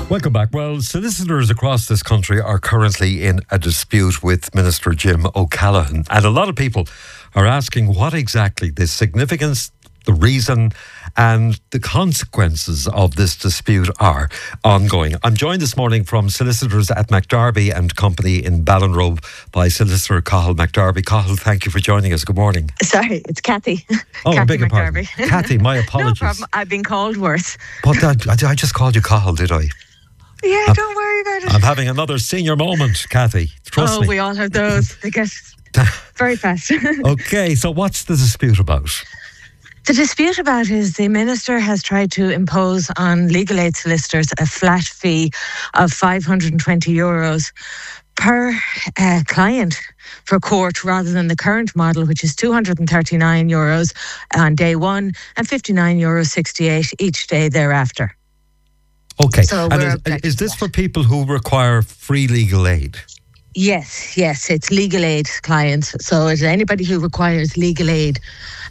Welcome back. Well, solicitors across this country are currently in a dispute with Minister Jim O'Callaghan. And a lot of people are asking what exactly the significance, the reason and the consequences of this dispute are ongoing. I'm joined this morning from solicitors at McDarby and Company in Ballinrobe by Solicitor Cathal McDarby. Cathal, thank you for joining us. Good morning. Sorry, it's Kathy. Oh, Kathy I beg your pardon. Kathy, my apologies. No problem. I've been called worse. But I just called you Cathal, did I? Yeah, don't worry about it. I'm having another senior moment, Kathy. Trust me. We all have those. They get very fast. Okay, so what's the dispute about? The dispute about is the Minister has tried to impose on legal aid solicitors a flat fee of €520 per client for court, rather than the current model, which is €239 on day one and €59.68 each day thereafter. Okay, so and is this for people who require free legal aid? Yes, it's legal aid clients. So it's anybody who requires legal aid,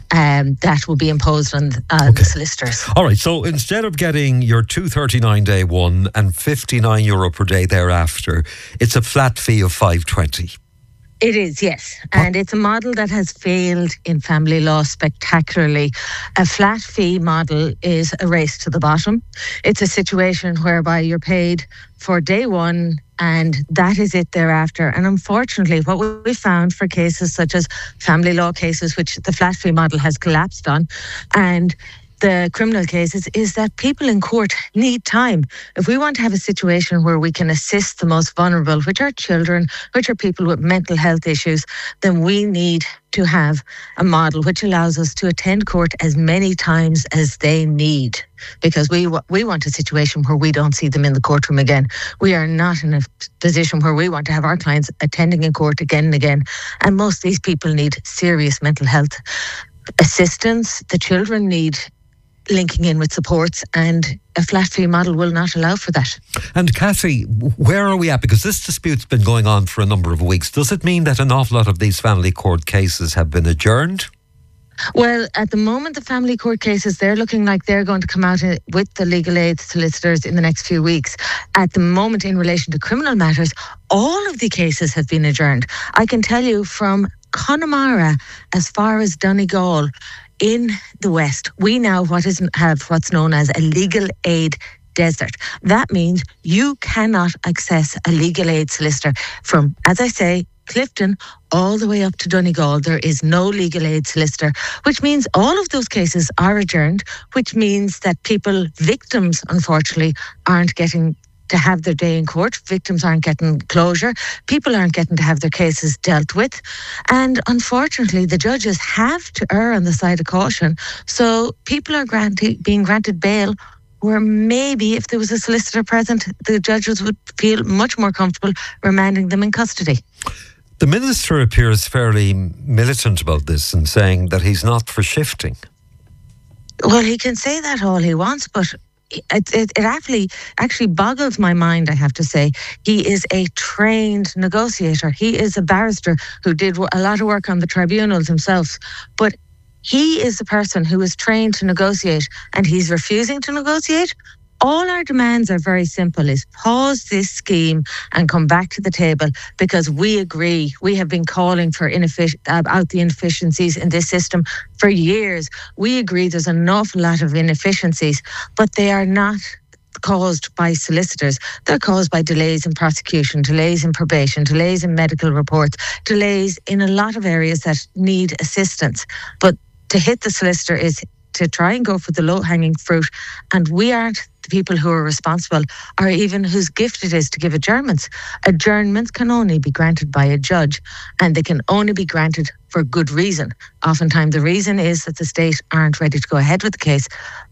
that will be imposed on the solicitors. All right, so instead of getting your $239 day one and €59 per day thereafter, it's a flat fee of $520. It is, yes. And it's a model that has failed in family law spectacularly. A flat fee model is a race to the bottom. It's a situation whereby you're paid for day one and that is it thereafter. And unfortunately, what we found for cases such as family law cases, which the flat fee model has collapsed on, and the criminal cases, is that people in court need time. If we want to have a situation where we can assist the most vulnerable, which are children, which are people with mental health issues, then we need to have a model which allows us to attend court as many times as they need. Because we want a situation where we don't see them in the courtroom again. We are not in a position where we want to have our clients attending in court again and again. And most of these people need serious mental health assistance. The children need linking in with supports, and a flat fee model will not allow for that. And Kathy, where are we at? Because this dispute's been going on for a number of weeks. Does it mean that an awful lot of these family court cases have been adjourned? Well, at the moment, the family court cases, they're looking like they're going to come out with the legal aid solicitors in the next few weeks. At the moment, in relation to criminal matters, all of the cases have been adjourned. I can tell you from Connemara as far as Donegal, in the West, we now have what's known as a legal aid desert. That means you cannot access a legal aid solicitor from, as I say, Clifton all the way up to Donegal. There is no legal aid solicitor, which means all of those cases are adjourned, which means that victims, unfortunately, aren't getting to have their day in court. Victims aren't getting closure. People aren't getting to have their cases dealt with. And unfortunately, the judges have to err on the side of caution. So people are being granted bail where maybe if there was a solicitor present, the judges would feel much more comfortable remanding them in custody. The Minister appears fairly militant about this and saying that he's not for shifting. Well, he can say that all he wants, but it actually boggles my mind, I have to say. He is a trained negotiator. He is a barrister who did a lot of work on the tribunals himself. But he is the person who is trained to negotiate, and he's refusing to negotiate. All our demands are very simple, is pause this scheme and come back to the table, because we agree. We have been calling for out the inefficiencies in this system for years. We agree there's an awful lot of inefficiencies, but they are not caused by solicitors. They're caused by delays in prosecution, delays in probation, delays in medical reports, delays in a lot of areas that need assistance. But to hit the solicitor is to try and go for the low-hanging fruit, and we aren't the people who are responsible, or even whose gift it is to give adjournments. Adjournments can only be granted by a judge, and they can only be granted for good reason. Oftentimes the reason is that the state aren't ready to go ahead with the case,